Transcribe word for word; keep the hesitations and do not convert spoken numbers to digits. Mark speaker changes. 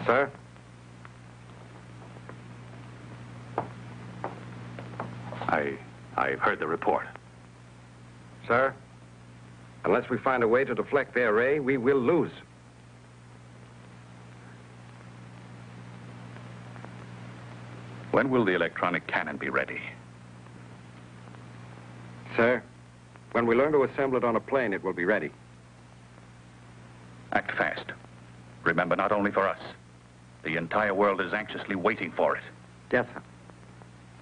Speaker 1: Sir?
Speaker 2: I... I've heard the report.
Speaker 1: Sir, unless we find a way to deflect their ray, we will lose.
Speaker 2: When will the electronic cannon be ready?
Speaker 1: Sir, when we learn to assemble it on a plane, it will be ready.
Speaker 2: Act fast. Remember, not only for us. The entire world is anxiously waiting for it.
Speaker 1: Yes, sir.